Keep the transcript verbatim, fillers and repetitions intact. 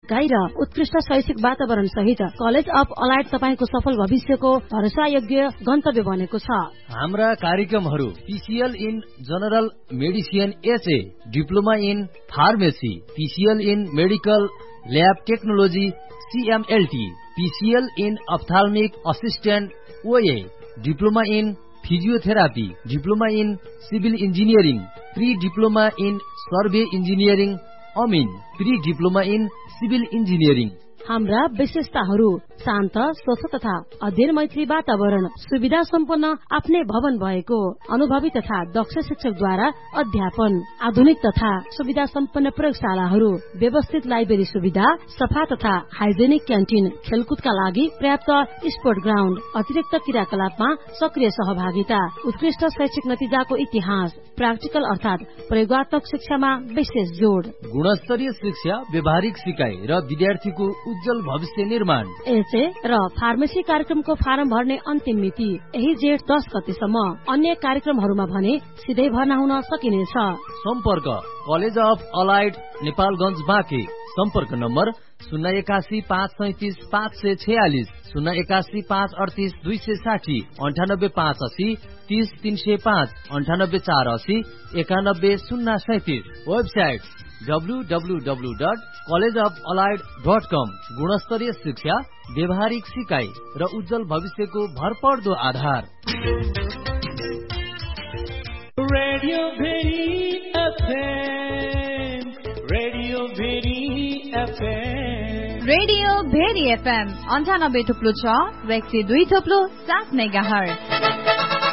सिकाइ र उत्कृष्ट शैक्षिक वातावरण सहित कलेज अफ अलाइड तपाईको सफल भविष्यको भरोसायोग्य गन्तव्य बनेको छ। हाम्रा कार्यक्रमहरू PCL in general medicine HA, diploma in pharmacy, PCL in medical lab technology सीएमएलटी, PCL in अप्थाल्मिक assistant ओए, diploma in physiotherapy, diploma in civil engineering, pre diploma in survey engineering Amin, pre diploma in civil engineering. हाम्रा विशेषताहरू शान्त, स्वच्छ तथा अध्ययन मैत्री वातावरण, सुविधा सम्पन्न आफ्नै भवन भएको, अनुभवी तथा दक्ष शिक्षकद्वारा अध्यापन, आधुनिक तथा सुविधा सम्पन्न प्रयोगशालाहरू, व्यवस्थित लाइब्रेरी सुविधा, सफा तथा हाइजेनिक क्यान्टिन, खेलकुदका लागि पर्याप्त स्पोर्ट ग्राउन्ड, अतिरिक्त क्रियाकलापमा सक्रिय सहभागिता, उत्कृष्ट शैक्षिक नतिजाको इतिहास, प्राक्टिकल अर्थात प्रयोगात्मक शिक्षामा विशेष जोड, गुणस्तरीय शिक्षा, व्यावहारिक सिकाइ र विद्यार्थीको उज्जवल भविष्य निर्माण। एचए र फार्मेसी कार्यक्रमको फारम भर्ने अन्तिम मिति यही जेठ दस गतेसम्म। अन्य कार्यक्रमहरूमा भने सिधै भर्ना हुन सकिनेछ। सम्पर्क college of allied Nepalgunj Banke. सम्पर्क नम्बर शून्य एकासी पाँच सैतिस पाँच सय छयालिस, शून्य एकासी पाँच अडतिस दुई सय साठी, अन्ठानब्बे पाँच असी तीस तीन सय पाँच, अन्ठानब्बे चार असी एकानब्बे शून्य सैतिस। Website W W W dot college of allied dot कम। गुणस्तरीय शिक्षा, व्यावहारिक सिकाइ र उज्जवल भविष्यको भरपर्दो आधार। Radio very FM, radio very FM, radio very FM अन्ठानब्बे थुप्लो छ र एक सय दुई थुप्लो सात मेगा हर्ज।